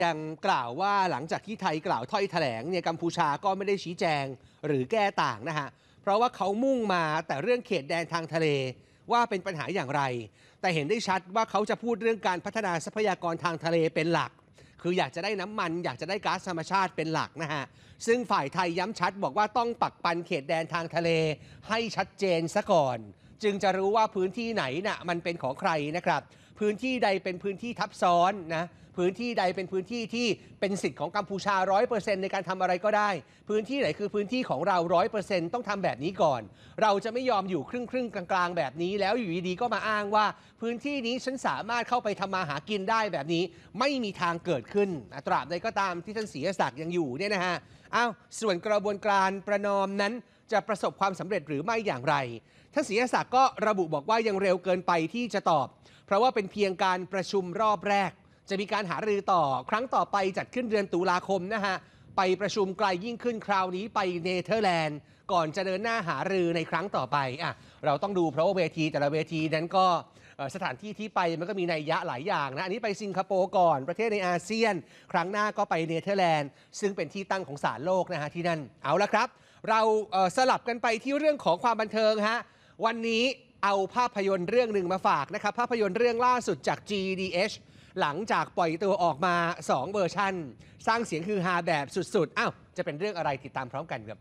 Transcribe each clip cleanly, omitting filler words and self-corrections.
ยังกล่าวว่าหลังจากที่ไทยกล่าวถ้อยแถลงเนี่ยกัมพูชาก็ไม่ได้ชี้แจงหรือแก้ต่างนะฮะเพราะว่าเขามุ่งมาแต่เรื่องเขตแดนทางทะเลว่าเป็นปัญหาอย่างไรแต่เห็นได้ชัดว่าเขาจะพูดเรื่องการพัฒนาทรัพยากรทางทะเลเป็นหลักคืออยากจะได้น้ำมันอยากจะได้ก๊าซธรรมชาติเป็นหลักนะฮะซึ่งฝ่ายไทยย้ำชัดบอกว่าต้องปักปันเขตแดนทางทะเลให้ชัดเจนซะก่อนจึงจะรู้ว่าพื้นที่ไหนน่ะมันเป็นของใครนะครับพื้นที่ใดเป็นพื้นที่ทับซ้อนนะพื้นที่ใดเป็นพื้นที่ที่เป็นสิทธิ์ของกัมพูชา 100% ในการทำอะไรก็ได้พื้นที่ไหนคือพื้นที่ของเรา 100% ต้องทำแบบนี้ก่อนเราจะไม่ยอมอยู่ครึ่งกลางๆแบบนี้แล้วอยู่ดีๆก็มาอ้างว่าพื้นที่นี้ฉันสามารถเข้าไปทำมาหากินได้แบบนี้ไม่มีทางเกิดขึ้นตราบใดก็ตามที่ท่านศรีศักดิ์ยังอยู่เนี่ยนะฮะส่วนกระบวนการประนอมนั้นจะประสบความสำเร็จหรือไม่อย่างไรท่านศรีศักดิ์ก็ระบุบอกว่ายังเร็วเกินไปที่จะตอบเพราะว่าเป็นเพียงการประชุมรอบแรกจะมีการหารือต่อครั้งต่อไปจัดขึ้นเดือนตุลาคมนะฮะไปประชุมไกลยิ่งขึ้นคราวนี้ไปเนเธอร์แลนด์ก่อนจะเดินหน้าหารือในครั้งต่อไปเราต้องดูเพราะว่าเวทีแต่ละเวทีนั้นก็สถานที่ที่ไปมันก็มีนัยยะหลายอย่างนะอันนี้ไปสิงคโปร์ก่อนประเทศในอาเซียนครั้งหน้าก็ไปเนเธอร์แลนด์ซึ่งเป็นที่ตั้งของศาลโลกนะฮะที่นั่นเอาละครับเราสลับกันไปที่เรื่องของความบันเทิงฮะวันนี้เอาภาพยนตร์เรื่องหนึ่งมาฝากนะครับภาพยนตร์เรื่องล่าสุดจาก GDH หลังจากปล่อยตัวออกมา2เวอร์ชันสร้างเสียงฮือฮาแบบสุดๆจะเป็นเรื่องอะไรติดตามพร้อมกันครับ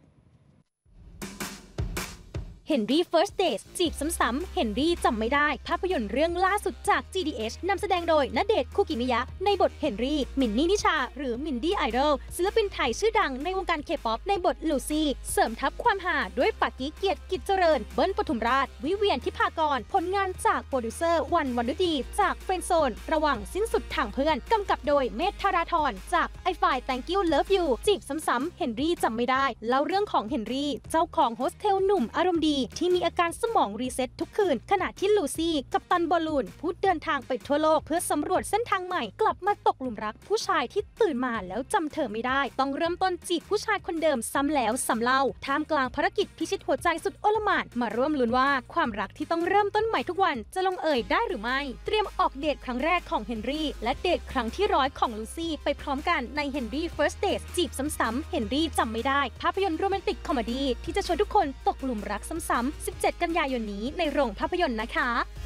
เฮนรี่ First Dates จีบซ้ำๆเฮนรี่จำไม่ได้ภาพยนตร์เรื่องล่าสุดจาก GDH นำแสดงโดยณเดชน์ คุกิมิยะในบทเฮนรี่มินนี่นิชาหรือมินดี้ไอดอลศิลปินไทยชื่อดังในวงการเคป๊อปในบทลูซี่เสริมทับความหาด้วยปากกี้เกียรติกิจเจริญเบิ้ลปทุมราชวิเวียนทิพากรผลงานจากโปรดิวเซอร์วันวรรณุดีจากเฟรนด์โซนระหว่างสิ้นสุดทางเพื่อนกำกับโดยเมธธาราธรจากไอไฟ Thank You Love You จีบซ้ำๆเฮนรี่จำไม่ได้เล่าเรื่องของเฮนรี่เจ้าของโฮสเทลหนุ่มอารมณ์ดีที่มีอาการสมองรีเซ็ตทุกคืนขณะที่ลูซี่กัปตันบอลลูนผู้เดินทางไปทั่วโลกเพื่อสำรวจเส้นทางใหม่กลับมาตกหลุมรักผู้ชายที่ตื่นมาแล้วจำเธอไม่ได้ต้องเริ่มต้นจีบผู้ชายคนเดิมซ้ำแล้วซ้ำเล่าท่ามกลางภารกิจพิชิตหัวใจสุดโอลหม่านมาร่วมลุ้นว่าความรักที่ต้องเริ่มต้นใหม่ทุกวันจะลงเอยได้หรือไม่เตรียมออกเดทครั้งแรกของเฮนรี่และเดทครั้งที่100ของลูซี่ไปพร้อมกันใน Henry First Dates จีบซ้ำๆเฮนรี่จำไม่ได้ภาพยนตร์โรแมนติกคอมเมดี้ที่จะชวนทุกคนตกหลุมรักซ้ำๆ17 กันยายนนี้ในโรงภาพยนตร์นะคะ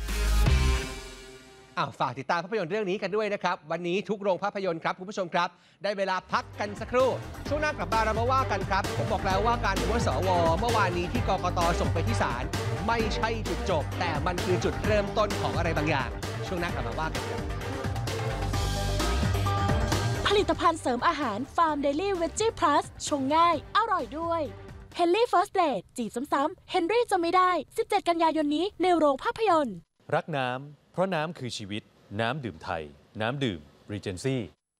ฝากติดตามภาพยนตร์เรื่องนี้กันด้วยนะครับวันนี้ทุกโรงภาพยนตร์ครับคุณผู้ชมครับได้เวลาพักกันสักครู่ช่วงหน้ากลับมาเรามาว่ากันครับผมบอกแล้วว่าการหัวสวเมื่อวานนี้ที่กกต.ส่งไปที่ศาลไม่ใช่จุดจบแต่มันคือจุดเริ่มต้นของอะไรบางอย่างช่วงหน้ากลับมาว่ากันครับผลิตภัณฑ์เสริมอาหารฟาร์มเดลี่เวจจี้พลัสชงง่ายอร่อยด้วยเฮนรี่เฟิร์สเดทจีบซ้ำๆเฮนรี่จะไม่ได้17 กันยายนนี้ในโรงภาพยนตร์รักน้ำเพราะน้ำคือชีวิตน้ำดื่มไทยน้ำดื่มรีเจนซี่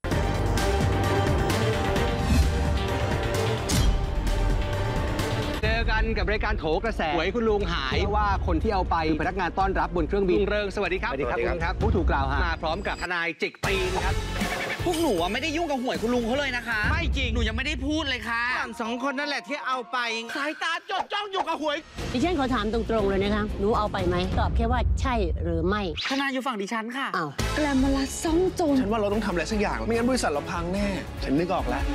เจอกันกับรายการโถกระแสหวยคุณลุงหายว่าคนที่เอาไปพนักงานต้อนรับบนเครื่องบินลุงเริงสวัสดีครับสวัสดีครับครับผู้ถูกกล่าวหามาพร้อมกับทนายจิกตีนครับพวกหนูไม่ได้ยุ่งกับหวยคุณลุงเขาเลยนะคะไม่จริงหนูยังไม่ได้พูดเลยค่ะ 2 คนนั่นแหละที่เอาไปสายตาจดจ้องอยู่กับหวยดิฉันขอถามตรงๆเลยนะคะหนูเอาไปไหมตอบแค่ว่าใช่หรือไม่ทนายอยู่ฝั่งดิฉันค่ะอ้าวแกลมาลัสซ่องโจรฉันว่าเราต้องทำอะไรสักอย่างไม่งั้นบริษัทเราพังแน่ฉันนึกออกแล้ว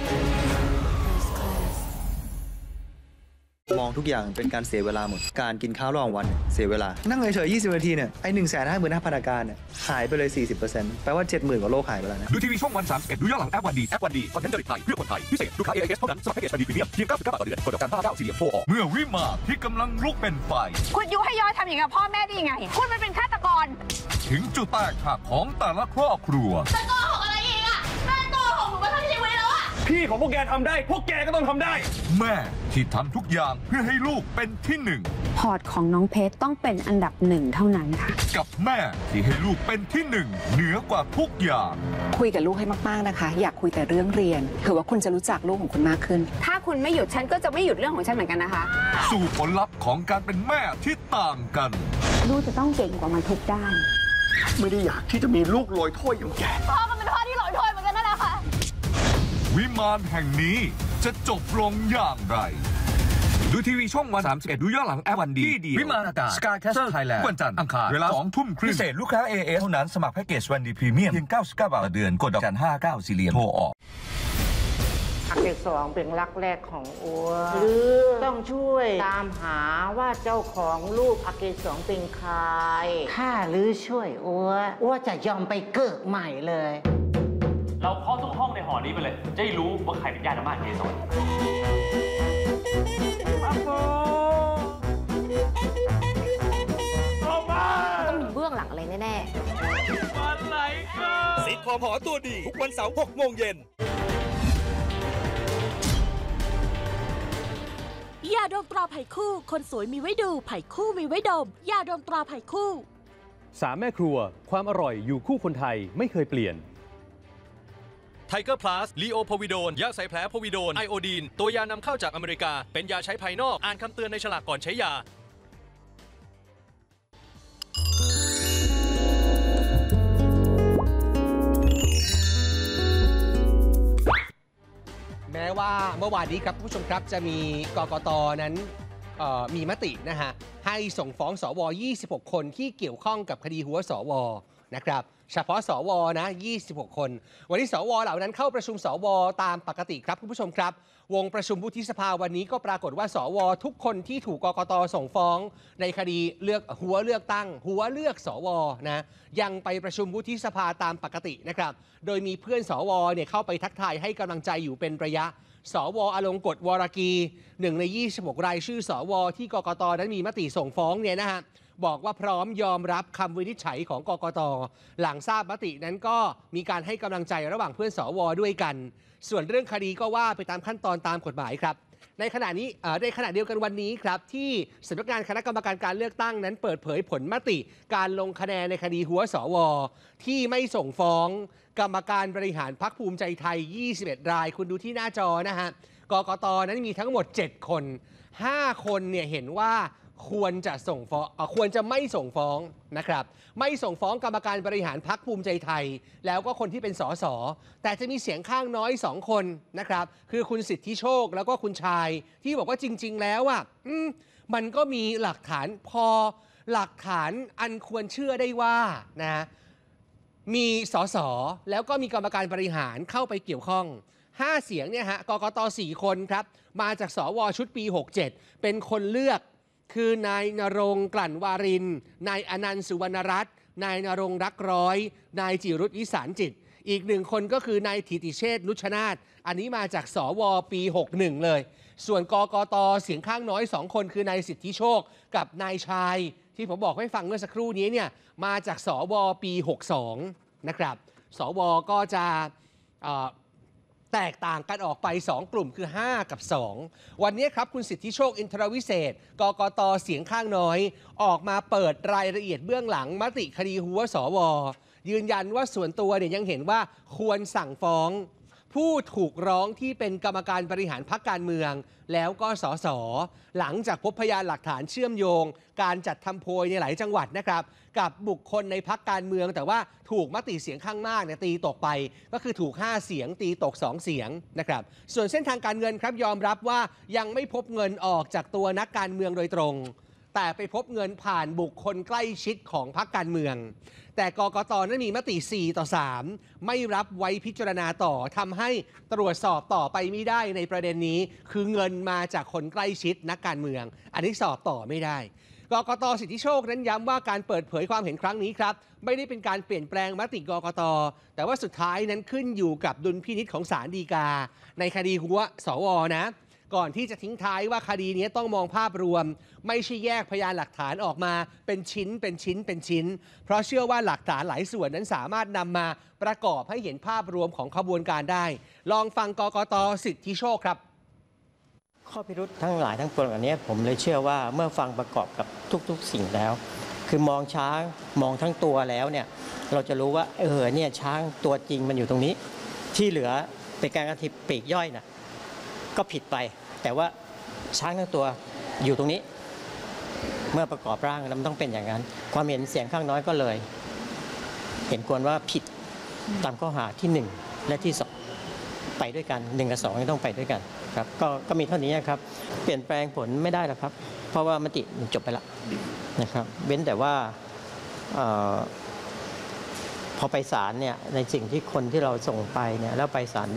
มองทุกอย่างเป็นการเสียเวลาหมดการกินข้าวระหว่างวันเสียเวลานั่งเฉยๆ20 นาทีเนี่ยไอ้ 155,000 อาการเนี่ยหายไปเลย 40% แปลว่า 70,000 กว่าโรคหายไปแล้วนะดูทีวีช่องวัน31ดูย้อนหลังแอปวันดีแอปวันดีคอนเทนต์จริตไทยเพื่อคนไทยพิเศษลูกค้า AIS เท่านั้นสมัคร AIS วันดีพรีเมียมเพียง99 บาทต่อเดือนกดดอกจัน59 4 เหลี่ยมโทรออกเมื่อวิมานที่กำลังลุกเป็นไฟคุณยุให้ย้อยทำอย่างกับพ่อแม่ได้ยังไงคุณมันเป็นฆาตกรถึงจุดแตกหักของแต่ละครอบครัวจะโกหกอะไรอีกอะแม่โกหกหนูมาทั้งชีวิตแล้วอะพี่ของพวกแกทำได้พวกแกก็ต้องทำได้แม่ที่ทำทุกอย่างเพื่อให้ลูกเป็นที่1 พอร์ตของน้องเพชรต้องเป็นอันดับ1เท่านั้นค่ะกับแม่ที่ให้ลูกเป็นที่1เหนือกว่าทุกอย่างคุยกับลูกให้มากๆนะคะอยากคุยแต่เรื่องเรียนเผื่อว่าคุณจะรู้จักลูกของคุณมากขึ้นถ้าคุณไม่หยุดฉันก็จะไม่หยุดเรื่องของฉันเหมือนกันนะคะสู่ผลลัพธ์ของการเป็นแม่ที่ต่างกันลูกจะต้องเก่งกว่ามันทุกด้านไม่ได้อยากที่จะมีลูกลอยถ้วยอย่างแกพ่อก็เป็นพ่อที่ลอยถ้วยเหมือนกันนั่นแหละค่ะวิมานแห่งนี้จะจบลงอย่างไรดูทีวีช่องวัน31ดูย้อนหลังแอปวันดีที่ดีวิมานอากาศ Skycaster Thailand วันจันทร์อังคารเวลา 20:30 พิเศษลูกค้า AS เท่านั้นสมัครแพ็กเกจวันดีพรีเมียมเพียง99 บาทต่อเดือนกดดอกจัน59สี่เหลี่ยมโทรออกอักเสบสองเป็นรักแรกของอัวหรือต้องช่วยตามหาว่าเจ้าของลูกอักเสบสองเป็นใครถ้าหรือช่วยอัวจะยอมไปเกิดใหม่เลยเราเคาะทุกห้องในหอนี้ไปเลยจะได้รู้ว่าใครเป็นญาติอาม่าเกสรต้องมีเบื้องหลังอะไรแน่ๆวันไหนก็สิทธิ์พอตัวดีทุกวันเสาร์ 6 โมงเย็นยาดมตราไผ่คู่คนสวยมีไว้ดูไผ่คู่มีไว้ดมยาดมตราไผ่คู่ 3 แม่ครัวความอร่อยอยู่คู่คนไทยไม่เคยเปลี่ยนไทเกอร์พลัสลีโอโพวิโดนยาใส่แผลโพวิโดนไอโอดีนตัวยานำเข้าจากอเมริกาเป็นยาใช้ภายนอกอ่านคำเตือนในฉลากก่อนใช้ยาแม้ว่าเมื่อวานนี้ครับผู้ชมครับจะมีกกต.นั้นมีมตินะฮะให้ส่งฟ้องสว26 คนที่เกี่ยวข้องกับคดีหัวสวนะครับเฉพาะสวนะ26 คนวันนี้สวเหล่านั้นเข้าประชุมสวตามปกติครับคุณผู้ชมครับวงประชุมวุฒิสภาวันนี้ก็ปรากฏว่าสวทุกคนที่ถูกกกต.ส่งฟ้องในคดีหัวเลือกสวนะยังไปประชุมวุฒิสภาตามปกตินะครับโดยมีเพื่อนสวเนี่ยเข้าไปทักทายให้กำลังใจอยู่เป็นระยะสว.อลงกฎวรกี1 ใน 26 รายชื่อสว.ที่กกต.นั้นมีมติส่งฟ้องเนี่ยนะฮะบอกว่าพร้อมยอมรับคำวินิจฉัยของกกต.หลังทราบมตินั้นก็มีการให้กำลังใจระหว่างเพื่อนสว.ด้วยกันส่วนเรื่องคดีก็ว่าไปตามขั้นตอนตามกฎหมายครับในขณะเดียวกันวันนี้ครับที่สำนักงานคณะกรรมการการเลือกตั้งนั้นเปิดเผยผลมติการลงคะแนนในคดีหัวสว.ที่ไม่ส่งฟ้องกรรมการบริหารพรรคภูมิใจไทย21 รายคุณดูที่หน้าจอนะฮะกกต.นั้นมีทั้งหมด7 คน5 คนเนี่ยเห็นว่าควรจะไม่ส่งฟ้องนะครับไม่ส่งฟ้องกรรมการบริหารพรรคภูมิใจไทยแล้วก็คนที่เป็นสสแต่จะมีเสียงข้างน้อย2 คนนะครับคือคุณสิทธิโชคแล้วก็คุณชายที่บอกว่าจริงๆแล้วมันก็มีหลักฐานอันควรเชื่อได้ว่านะมีสสแล้วก็มีกรรมการบริหารเข้าไปเกี่ยวข้อง5 เสียงเนี่ยฮะกกต. 4 คนครับมาจากสว.ชุดปี 67เป็นคนเลือกคือนายณรงค์ กลั่นวารินนายอนันต์ สุวรรณรัตน์นายณรงค์รักร้อยนายจิรุตวิสารจิตอีก1 คนก็คือนายถิติเชษฐ์นุชนาธอันนี้มาจากสว.ปี 61เลยส่วนกกต.เสียงข้างน้อย2 คนคือนายสิทธิโชคกับนายชายที่ผมบอกให้ฟังเมื่อสักครู่นี้เนี่ยมาจากสว.ปี 62นะครับสว.ก็จะแตกต่างกันออกไป2 กลุ่มคือ5 กับ 2วันนี้ครับคุณสิทธิโชคอินทรวิเศษกกต.เสียงข้างน้อยออกมาเปิดรายละเอียดเบื้องหลังมติคดีหัวสว.ยืนยันว่าส่วนตัวเนี่ยยังเห็นว่าควรสั่งฟ้องผู้ถูกร้องที่เป็นกรรมการบริหารพรรคการเมืองแล้วก็สสหลังจากพบพยานหลักฐานเชื่อมโยงการจัดทำโพยในหลายจังหวัดนะครับกับบุคคลในพรรคการเมืองแต่ว่าถูกมติเสียงข้างมากเนี่ยตีตกไปก็คือถูก5 เสียงตีตก2 เสียงนะครับส่วนเส้นทางการเงินครับยอมรับว่ายังไม่พบเงินออกจากตัวนักการเมืองโดยตรงแต่ไปพบเงินผ่านบุคคลใกล้ชิดของพรรคการเมืองแต่กกต.นั้นมีมติ4-3ไม่รับไว้พิจารณาต่อทำให้ตรวจสอบต่อไปไม่ได้ในประเด็นนี้คือเงินมาจากคนใกล้ชิดนักการเมืองอันนี้สอบต่อไม่ได้กกต.สิทธิโชคนั้นย้ำว่าการเปิดเผยความเห็นครั้งนี้ครับไม่ได้เป็นการเปลี่ยนแปลงมติกกต.แต่ว่าสุดท้ายนั้นขึ้นอยู่กับดุลพินิจของศาลฎีกาในคดีหัวสว.นะก่อนที่จะทิ้งท้ายว่าคดีนี้ต้องมองภาพรวมไม่ใช่แยกพยานหลักฐานออกมาเป็นชิ้นเพราะเชื่อว่าหลักฐานหลายส่วนนั้นสามารถนำมาประกอบให้เห็นภาพรวมของขบวนการได้ลองฟังกกต.สิทธิโชคครับข้อพิรุธทั้งหลายทั้งปวงอันนี้ผมเลยเชื่อว่าเมื่อฟังประกอบกับทุกๆสิ่งแล้วคือมองช้างมองทั้งตัวแล้วเนี่ยเราจะรู้ว่าเนี่ยช้างตัวจริงมันอยู่ตรงนี้ที่เหลือเป็นการกระทำปลีกย่อยนะก็ผิดไปแต่ว่าช้างทั้งตัวอยู่ตรงนี้เมื่อประกอบร่างมันต้องเป็นอย่างนั้นความเห็นเสียงข้างน้อยก็เลยเห็นควรว่าผิดตามข้อหาที่1และที่2 ไปด้วยกัน1 กับ 2ต้องไปด้วยกันครับก็มีเท่านี้ครับเปลี่ยนแปลงผลไม่ได้หรอกครับเพราะว่ามติจบไปแล้วนะครับเว้นแต่ว่าพอไปศาลเนี่ยในสิ่งที่คนที่เราส่งไปเนี่ยแล้วไปศาล